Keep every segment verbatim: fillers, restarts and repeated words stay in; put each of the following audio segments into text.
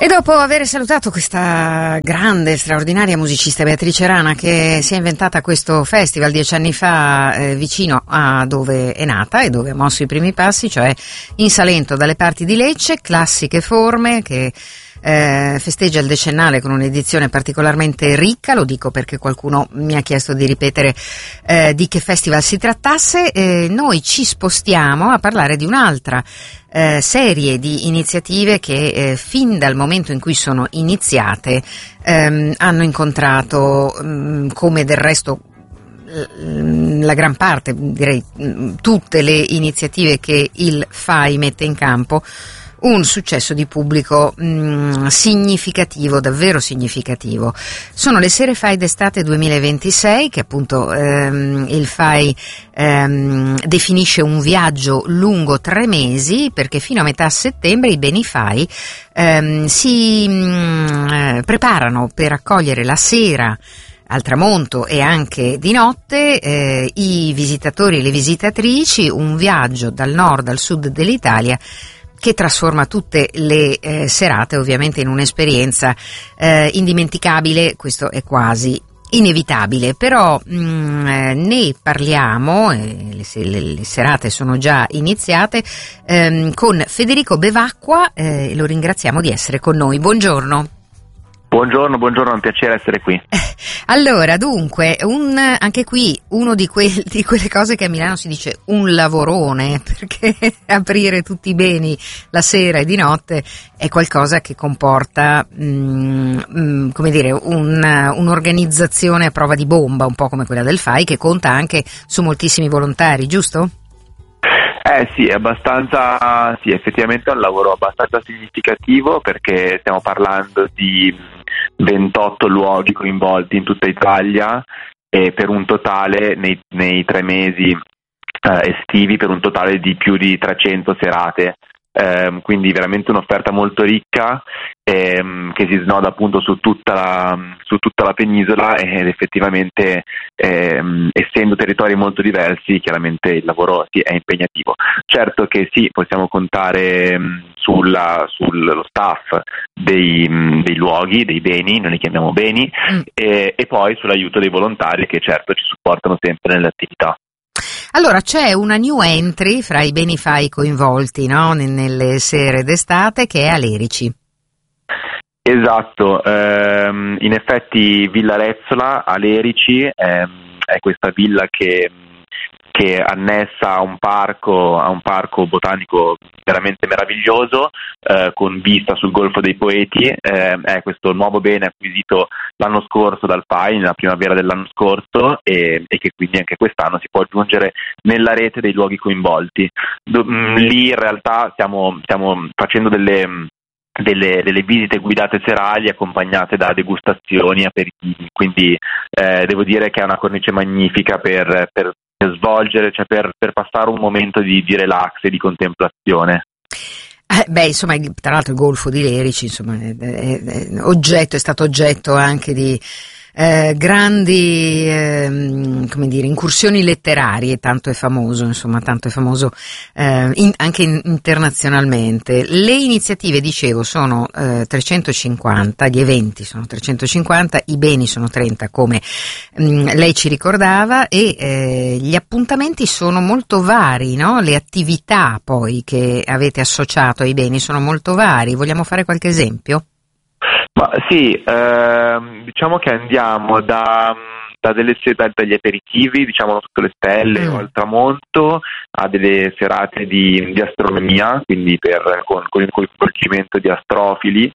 E dopo aver salutato questa grande, straordinaria musicista Beatrice Rana, che si è inventata questo festival dieci anni fa eh, vicino a dove è nata e dove ha mosso i primi passi, cioè in Salento dalle parti di Lecce, Classiche Forme, che eh, festeggia il decennale con un'edizione particolarmente ricca. Lo dico perché qualcuno mi ha chiesto di ripetere eh, di che festival si trattasse. Eh, noi ci spostiamo a parlare di un'altra Eh, serie di iniziative che eh, fin dal momento in cui sono iniziate ehm, hanno incontrato, mh, come del resto l- la gran parte, direi mh, tutte le iniziative che il F A I mette in campo, un successo di pubblico mh, significativo, davvero significativo. Sono le Sere F A I d'estate duemilaventisei, che appunto ehm, il F A I ehm, definisce un viaggio lungo tre mesi, perché fino a metà settembre i beni F A I ehm, si mh, preparano per accogliere la sera al tramonto e anche di notte eh, i visitatori e le visitatrici, un viaggio dal nord al sud dell'Italia che trasforma tutte le eh, serate ovviamente in un'esperienza eh, indimenticabile. Questo è quasi inevitabile, però mh, eh, ne parliamo, eh, le, le, le serate sono già iniziate, ehm, con Federico Bevacqua, eh, lo ringraziamo di essere con noi. Buongiorno. Buongiorno, buongiorno, è un piacere essere qui. Allora, dunque, un, anche qui uno di, que, di quelle cose che a Milano si dice un lavorone, perché aprire tutti i beni la sera e di notte è qualcosa che comporta, mh, mh, come dire, un, un'organizzazione a prova di bomba, un po' come quella del F A I, che conta anche su moltissimi volontari, giusto? Eh sì, è abbastanza, sì, effettivamente è un lavoro abbastanza significativo, perché stiamo parlando di ventotto luoghi coinvolti in tutta Italia e per un totale nei, nei tre mesi eh, estivi per un totale di più di trecento serate. Eh, quindi veramente un'offerta molto ricca ehm, che si snoda appunto su tutta la, su tutta la penisola, ed effettivmente ehm, essendo territori molto diversi chiaramente il lavoro sì, è impegnativo. Certo che sì, possiamo contare mh, sulla, sullo staff dei, mh, dei luoghi, dei beni, noi li chiamiamo beni, mm. e, e poi sull'aiuto dei volontari che certo ci supportano sempre nelle attività. Allora, c'è una new entry fra i beni F A I coinvolti, no? Nelle sere d'estate, che è Alerici. Esatto, ehm, in effetti Villa Rezzola a Lerici ehm, è questa villa che, che è annessa a un parco, a un parco botanico veramente meraviglioso, eh, con vista sul Golfo dei Poeti. Eh, è questo nuovo bene acquisito l'anno scorso dal F A I, nella primavera dell'anno scorso, e, e che quindi anche quest'anno si può aggiungere nella rete dei luoghi coinvolti. Do, mh, lì in realtà stiamo, stiamo facendo delle... Delle, delle visite guidate serali accompagnate da degustazioni e aperitivi, quindi eh, devo dire che è una cornice magnifica per, per, per svolgere, cioè per, per passare un momento di, di relax e di contemplazione. Eh, beh, insomma, tra l'altro il Golfo di Lerici, insomma, è, è, è oggetto, è stato oggetto anche di eh, grandi, eh, come dire, incursioni letterarie, tanto è famoso, insomma, tanto è famoso eh, in, anche in, internazionalmente. Le iniziative, dicevo, sono eh, trecentocinquanta, gli eventi sono trecentocinquanta, i beni sono trenta, come mh, lei ci ricordava, e eh, gli appuntamenti sono molto vari, no? Le attività poi che avete associato ai beni sono molto vari. Vogliamo fare qualche esempio? Ma sì, ehm, diciamo che andiamo da, da delle da, dagli aperitivi, diciamo sotto le stelle mm. o al tramonto, a delle serate di, di astronomia, quindi per, con, con il coinvolgimento di astrofili,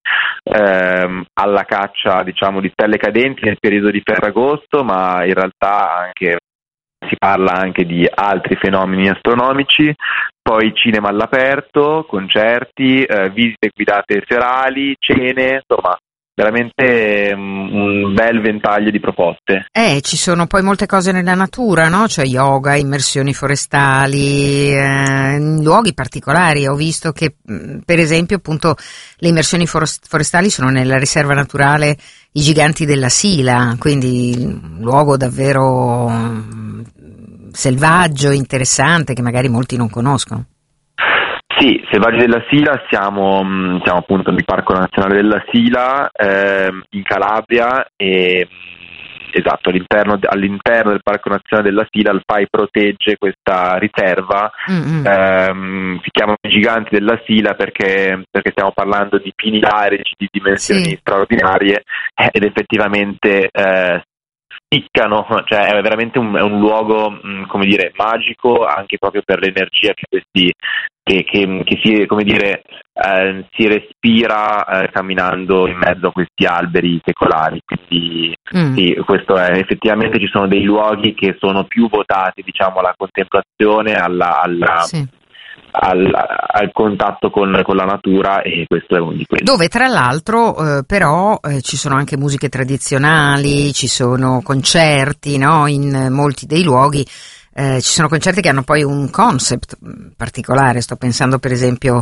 ehm, alla caccia, diciamo, di stelle cadenti nel periodo di Ferragosto, ma in realtà anche si parla anche di altri fenomeni astronomici. Poi cinema all'aperto, concerti, eh, visite guidate serali, cene, insomma veramente um, un bel ventaglio di proposte. Eh, ci sono poi molte cose nella natura, no? Cioè yoga, immersioni forestali, eh, luoghi particolari. Ho visto che, per esempio, appunto, le immersioni forestali sono nella riserva naturale I Giganti della Sila, quindi un luogo davvero selvaggio, interessante, che magari molti non conoscono. Sì, Selvaggi della Sila, siamo, siamo appunto nel Parco Nazionale della Sila, ehm, in Calabria, e esatto, all'interno, all'interno del Parco Nazionale della Sila il F A I protegge questa riserva, mm-hmm. ehm, si chiamano i Giganti della Sila perché, perché stiamo parlando di pini larici di dimensioni sì. straordinarie, eh, ed effettivamente eh, spiccano, cioè è veramente un, è un luogo mh, come dire magico, anche proprio per l'energia che questi che, che, che si come dire eh, si respira eh, camminando in mezzo a questi alberi secolari. Quindi mm. sì, questo è, effettivamente ci sono dei luoghi che sono più votati, diciamo, alla contemplazione, alla, alla sì. Al, al contatto con, con la natura, e questo è uno di quelli. Dove tra l'altro eh, però eh, ci sono anche musiche tradizionali, ci sono concerti, no? In molti dei luoghi eh, ci sono concerti che hanno poi un concept particolare. Sto pensando per esempio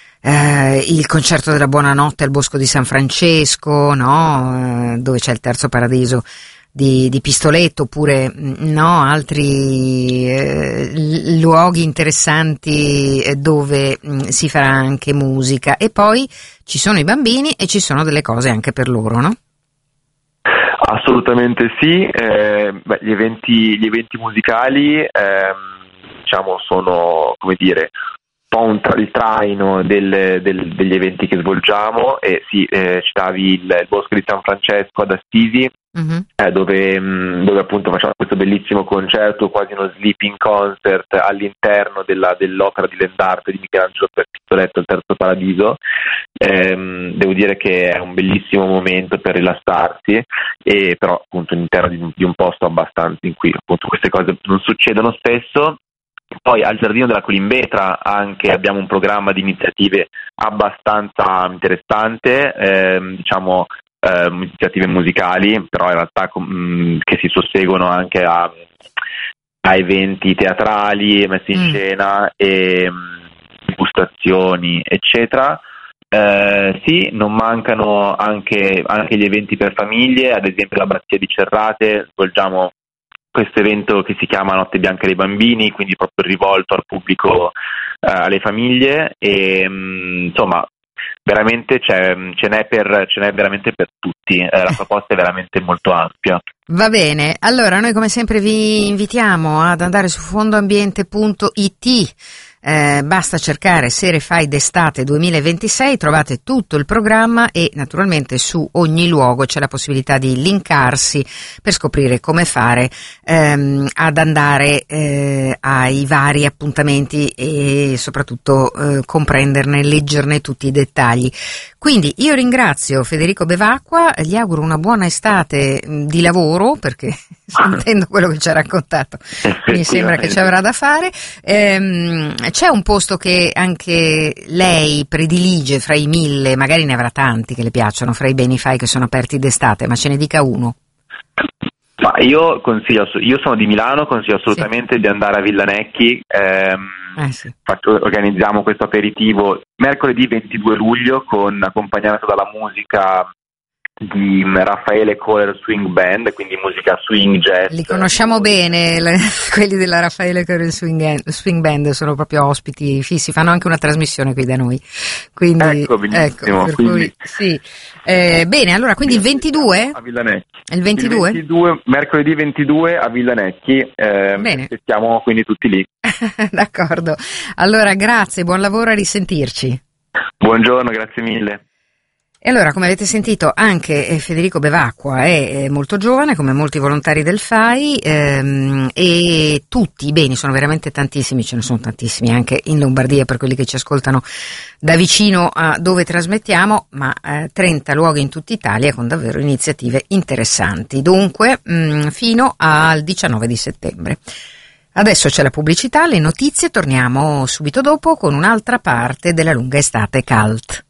eh, il concerto della Buonanotte al Bosco di San Francesco, no? Eh, dove c'è il Terzo Paradiso Di, di Pistoletto, oppure no, altri eh, luoghi interessanti eh, dove mh, si farà anche musica. E poi ci sono i bambini e ci sono delle cose anche per loro, no? Assolutamente sì, eh, beh, gli eventi gli eventi musicali ehm, diciamo sono, come dire, un po' un tra- il traino del, del, degli eventi che svolgiamo. E sì, eh, citavi il, il Bosco di San Francesco ad Assisi, mm-hmm. eh, dove, mh, dove appunto facciamo questo bellissimo concerto, quasi uno sleeping concert all'interno della, dell'opera di land art di Michelangelo per Pistoletto, il Terzo Paradiso. Eh, devo dire che è un bellissimo momento per rilassarsi, e però appunto all'interno di, di un posto abbastanza in cui appunto queste cose non succedono spesso. Poi al Giardino della Colimbetra anche abbiamo un programma di iniziative abbastanza interessante, ehm, diciamo eh, iniziative musicali, però in realtà com- che si susseguono anche a, a eventi teatrali messi in mm. scena e degustazioni, eccetera. Eh, sì, non mancano anche, anche gli eventi per famiglie, ad esempio l'Abbazia di Cerrate svolgiamo questo evento che si chiama Notte Bianca dei Bambini, quindi proprio rivolto al pubblico, eh, alle famiglie, e mh, insomma veramente c'è, ce n'è per ce n'è veramente per tutti, eh, la proposta è veramente molto ampia. Va bene, allora noi come sempre vi invitiamo ad andare su fondoambiente punto it. Eh, basta cercare Sere F A I d'estate duemilaventisei, trovate tutto il programma, e naturalmente su ogni luogo c'è la possibilità di linkarsi per scoprire come fare ehm, ad andare eh, ai vari appuntamenti, e soprattutto eh, comprenderne, leggerne tutti i dettagli. Quindi io ringrazio Federico Bevacqua, gli auguro una buona estate mh, di lavoro, perché sentendo quello che ci ha raccontato mi sembra che ci avrà da fare. Ehm, c'è un posto che anche lei predilige fra i mille, magari ne avrà tanti che le piacciono, fra i beni F A I che sono aperti d'estate, ma ce ne dica uno. Ma io consiglio, io sono di Milano, consiglio assolutamente sì. di andare a Villanecchi. Ehm, eh sì. faccio, organizziamo questo aperitivo mercoledì ventidue luglio, con accompagnato dalla musica di Raffaele Kohler Swing Band, quindi musica swing jazz. Li conosciamo bene, le, quelli della Raffaele Kohler Swing, Swing Band sono proprio ospiti fissi, fanno anche una trasmissione qui da noi. Quindi, ecco, benissimo. Ecco, per quindi, cui, sì. Eh, bene, allora quindi il ventidue? A Villanecchi. Il ventidue? Il ventidue, mercoledì ventidue a Villanecchi. Eh, bene. Stiamo quindi tutti lì. D'accordo. Allora, grazie, buon lavoro, a risentirci. Buongiorno, grazie mille. E allora, come avete sentito, anche Federico Bevacqua è molto giovane, come molti volontari del F A I, ehm, e tutti i beni, sono veramente tantissimi, ce ne sono tantissimi anche in Lombardia per quelli che ci ascoltano da vicino a dove trasmettiamo, ma eh, trenta luoghi in tutta Italia con davvero iniziative interessanti. Dunque, mh, fino al diciannove di settembre. Adesso c'è la pubblicità, le notizie, torniamo subito dopo con un'altra parte della lunga estate cult.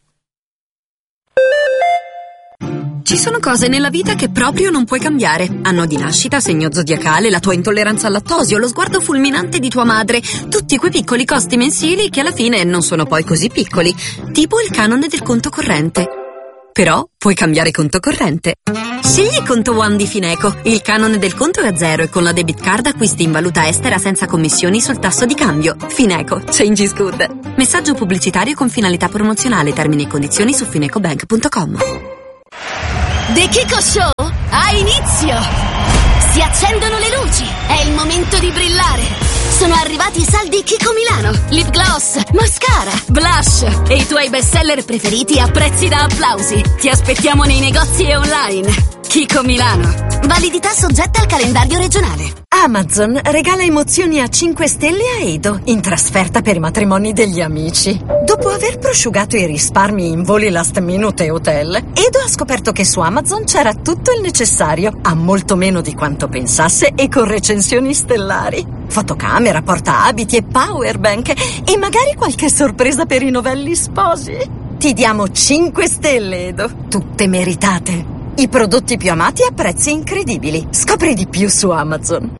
Ci sono cose nella vita che proprio non puoi cambiare. Anno di nascita, segno zodiacale, la tua intolleranza al lattosio, lo sguardo fulminante di tua madre. Tutti quei piccoli costi mensili che alla fine non sono poi così piccoli. Tipo il canone del conto corrente. però puoi cambiare conto corrente. Scegli Conto One di Fineco. Il canone del conto è a zero e con la debit card acquisti in valuta estera senza commissioni sul tasso di cambio. Fineco, change is good. Messaggio pubblicitario con finalità promozionale. Termini e condizioni su finecobank punto com. The Kiko Show ha inizio! Si accendono le luci, è il momento di brillare! Sono arrivati i saldi Kiko Milano, lip gloss, mascara, blush e i tuoi bestseller preferiti a prezzi da applausi. Ti aspettiamo nei negozi e online. Kiko Milano. Validità soggetta al calendario regionale. Amazon regala emozioni a cinque stelle a Edo in trasferta per i matrimoni degli amici. Dopo aver prosciugato i risparmi in voli last minute e hotel, Edo ha scoperto che su Amazon c'era tutto il necessario, a molto meno di quanto pensasse e con recensioni stellari. Fotocamera, portaabiti e powerbank e magari qualche sorpresa per i novelli sposi. Ti diamo cinque stelle, Edo, tutte meritate. I prodotti più amati a prezzi incredibili. Scopri di più su Amazon.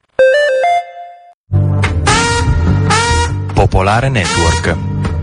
Popolare Network.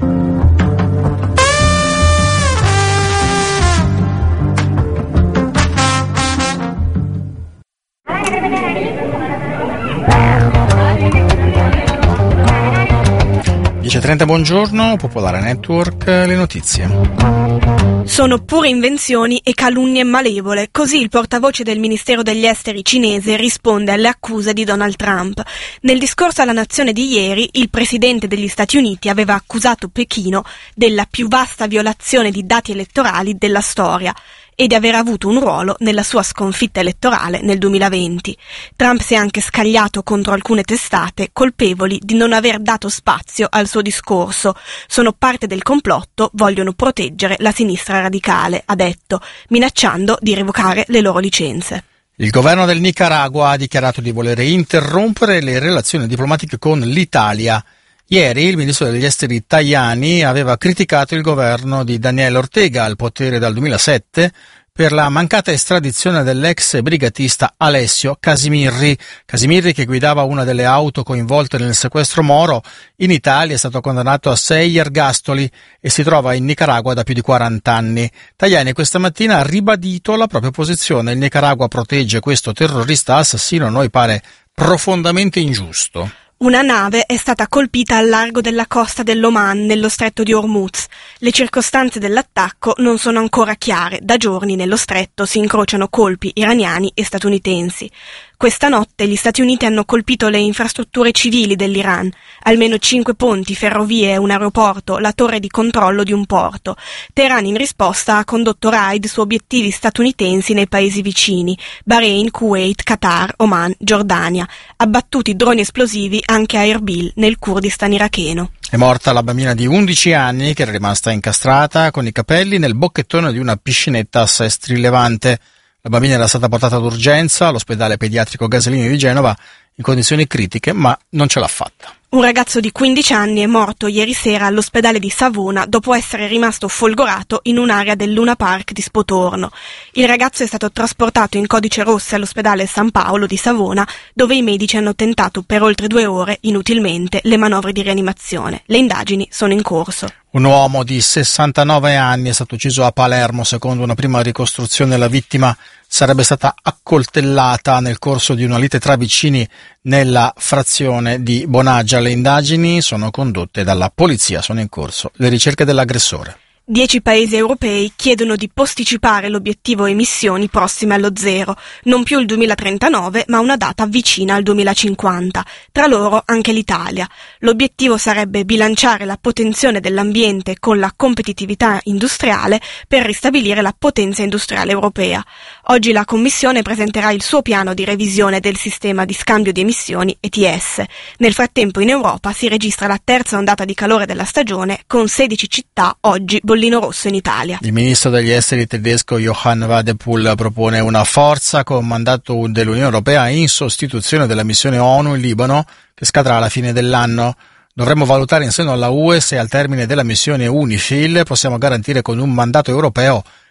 dieci e trenta, buongiorno, Popolare Network, le notizie. Sono pure invenzioni e calunnie malevole, così il portavoce del Ministero degli Esteri cinese risponde alle accuse di Donald Trump. Nel discorso alla nazione di ieri, il presidente degli Stati Uniti aveva accusato Pechino della più vasta violazione di dati elettorali della storia e di aver avuto un ruolo nella sua sconfitta elettorale nel duemilaventi. Trump si è anche scagliato contro alcune testate colpevoli di non aver dato spazio al suo discorso. Sono parte del complotto, vogliono proteggere la sinistra radicale, ha detto, minacciando di revocare le loro licenze. Il governo del Nicaragua ha dichiarato di volere interrompere le relazioni diplomatiche con l'Italia. Ieri il ministro degli esteri Tajani aveva criticato il governo di Daniel Ortega, al potere dal duemilasette, per la mancata estradizione dell'ex brigatista Alessio Casimirri. Casimirri, che guidava una delle auto coinvolte nel sequestro Moro, in Italia è stato condannato a sei ergastoli e si trova in Nicaragua da più di quaranta anni. Tajani questa mattina ha ribadito la propria posizione. Il Nicaragua protegge questo terrorista assassino, a noi pare profondamente ingiusto. Una nave è stata colpita al largo della costa dell'Oman, nello stretto di Hormuz. Le circostanze dell'attacco non sono ancora chiare. Da giorni nello stretto si incrociano colpi iraniani e statunitensi. Questa notte gli Stati Uniti hanno colpito le infrastrutture civili dell'Iran, almeno cinque ponti, ferrovie, un aeroporto, la torre di controllo di un porto. Teheran in risposta ha condotto raid su obiettivi statunitensi nei paesi vicini, Bahrain, Kuwait, Qatar, Oman, Giordania. Abbattuti droni esplosivi anche a Erbil, nel Kurdistan iracheno. È morta la bambina di undici anni che era rimasta incastrata con i capelli nel bocchettone di una piscinetta a Sestri Levante. La bambina era stata portata d'urgenza all'ospedale pediatrico Gaslini di Genova in condizioni critiche, ma non ce l'ha fatta. Un ragazzo di quindici anni è morto ieri sera all'ospedale di Savona dopo essere rimasto folgorato in un'area del Luna Park di Spotorno. Il ragazzo è stato trasportato in codice rosso all'ospedale San Paolo di Savona, dove i medici hanno tentato per oltre due ore, inutilmente, le manovre di rianimazione. Le indagini sono in corso. Un uomo di sessantanove anni è stato ucciso a Palermo. Secondo una prima ricostruzione, la vittima sarebbe stata accoltellata nel corso di una lite tra vicini nella frazione di Bonaggia. Le indagini sono condotte dalla polizia, sono in corso le ricerche dell'aggressore. Dieci paesi europei chiedono di posticipare l'obiettivo emissioni prossime allo zero, non più il duemilatrentanove ma una data vicina al duemilacinquanta, tra loro anche l'Italia. L'obiettivo sarebbe bilanciare la potenzione dell'ambiente con la competitività industriale per ristabilire la potenza industriale europea. Oggi la Commissione presenterà il suo piano di revisione del sistema di scambio di emissioni E T S. Nel frattempo in Europa si registra la terza ondata di calore della stagione, con sedici città oggi bollino rosso in Italia. Il ministro degli esteri tedesco Johann Wadephul propone una forza con mandato dell'Unione Europea in sostituzione della missione ONU in Libano, che scadrà alla fine dell'anno. Dovremmo valutare in seno alla U E se al termine della missione UNIFIL possiamo garantire con un mandato europeo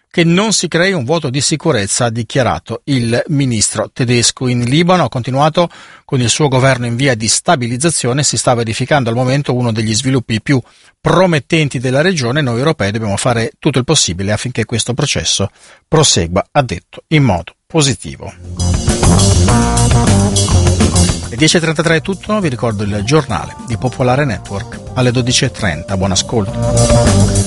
che non si crei un vuoto di sicurezza, ha dichiarato il ministro tedesco. In Libano ha continuato con il suo governo in via di stabilizzazione, si sta verificando al momento uno degli sviluppi più promettenti della regione. Noi europei dobbiamo fare tutto il possibile affinché questo processo prosegua, ha detto, in modo positivo. Le dieci e trentatré è tutto, vi ricordo il giornale di Popolare Network alle dodici e trenta. Buon ascolto.